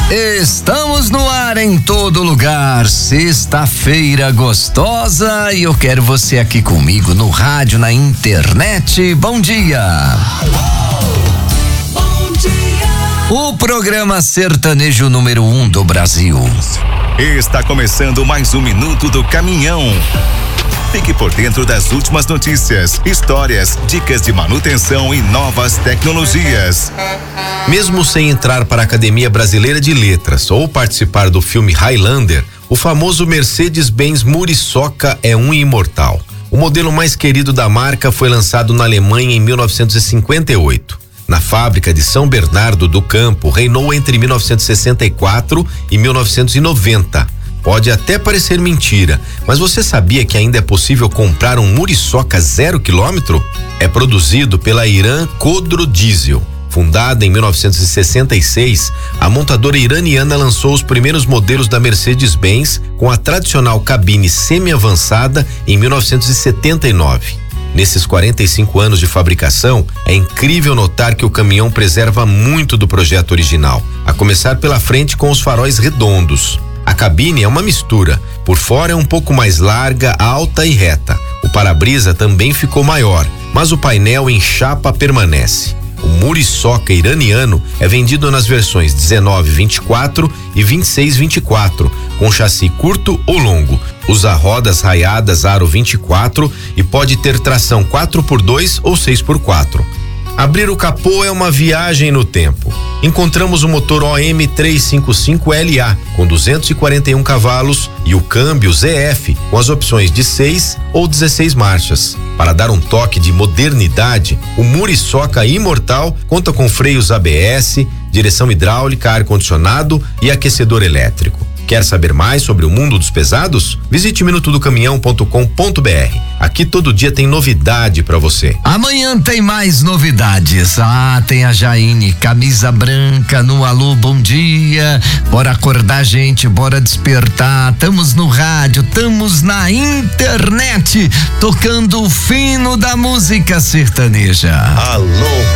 Estamos no ar em todo lugar, sexta-feira gostosa, e eu quero você aqui comigo no rádio, na internet. Bom dia! Bom dia! O programa sertanejo número 1 do Brasil. Está começando mais um Minuto do Caminhão. Fique por dentro das últimas notícias, histórias, dicas de manutenção e novas tecnologias. Mesmo sem entrar para a Academia Brasileira de Letras ou participar do filme Highlander, o famoso Mercedes-Benz Muriçoca é um imortal. O modelo mais querido da marca foi lançado na Alemanha em 1958. Na fábrica de São Bernardo do Campo, reinou entre 1964 e 1990. Pode até parecer mentira, mas você sabia que ainda é possível comprar um Muriçoca 0 km? É produzido pela Iran Khodro Diesel. Fundada em 1966, a montadora iraniana lançou os primeiros modelos da Mercedes-Benz com a tradicional cabine semi-avançada em 1979. Nesses 45 anos de fabricação, é incrível notar que o caminhão preserva muito do projeto original, a começar pela frente com os faróis redondos. A cabine é uma mistura, por fora é um pouco mais larga, alta e reta. O para-brisa também ficou maior, mas o painel em chapa permanece. O Muriçoca iraniano é vendido nas versões 1924 e 2624, com chassi curto ou longo. Usa rodas raiadas aro 24 e pode ter tração 4x2 ou 6x4. Abrir o capô é uma viagem no tempo. Encontramos o motor OM 355LA com 241 cavalos e o câmbio ZF com as opções de 6 ou 16 marchas. Para dar um toque de modernidade, o Muriçoca Imortal conta com freios ABS, direção hidráulica, ar-condicionado e aquecedor elétrico. Quer saber mais sobre o mundo dos pesados? Visite minutodocaminhão.com.br. Aqui todo dia tem novidade pra você. Amanhã tem mais novidades. Tem a Jaine, camisa branca no Alô Bom Dia. Bora acordar, gente, bora despertar. Tamo no rádio, tamo na internet, tocando o fino da música sertaneja. Alô